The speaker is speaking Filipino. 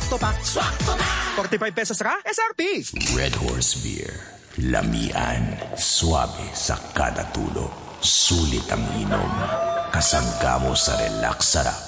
swakto pa. Swakto na! 45 pesos ka? SRP! Red Horse Beer. Lamian. Suabe sa kada tulo. Sulit ang inom. Kasangga mo sa relax sarap.